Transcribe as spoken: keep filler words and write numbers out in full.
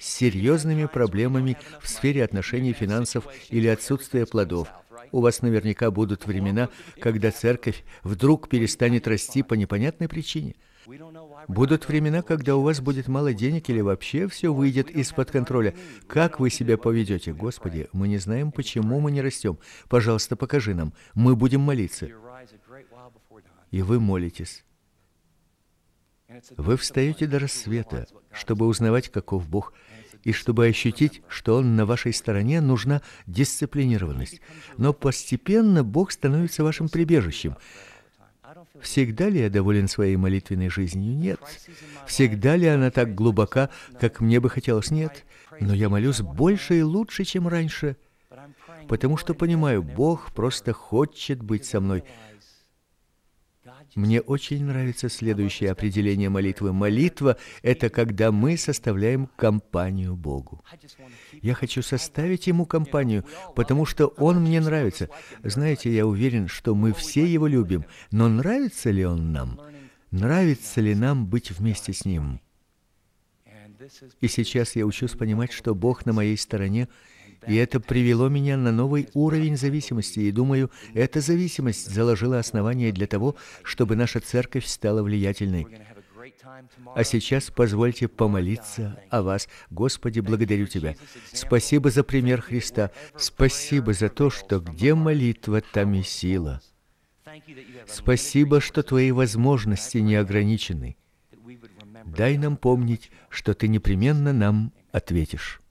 с серьезными проблемами в сфере отношений, финансов или отсутствия плодов. У вас наверняка будут времена, когда церковь вдруг перестанет расти по непонятной причине. Будут времена, когда у вас будет мало денег или вообще все выйдет из-под контроля. Как вы себя поведете? Господи, мы не знаем, почему мы не растем. Пожалуйста, покажи нам. Мы будем молиться. И вы молитесь. Вы встаете до рассвета, чтобы узнавать, каков Бог, и чтобы ощутить, что Он на вашей стороне, нужна дисциплинированность. Но постепенно Бог становится вашим прибежищем. Всегда ли я доволен своей молитвенной жизнью? Нет. Всегда ли она так глубока, как мне бы хотелось? Нет. Но я молюсь больше и лучше, чем раньше, потому что понимаю, Бог просто хочет быть со мной. Мне очень нравится следующее определение молитвы. Молитва — это когда мы составляем компанию Богу. Я хочу составить Ему компанию, потому что Он мне нравится. Знаете, я уверен, что мы все Его любим, но нравится ли Он нам? Нравится ли нам быть вместе с Ним? И сейчас я учусь понимать, что Бог на моей стороне, и это привело меня на новый уровень зависимости, и думаю, эта зависимость заложила основание для того, чтобы наша церковь стала влиятельной. А сейчас позвольте помолиться о вас. Господи, благодарю Тебя. Спасибо за пример Христа. Спасибо за то, что где молитва, там и сила. Спасибо, что Твои возможности не ограничены. Дай нам помнить, что Ты непременно нам ответишь.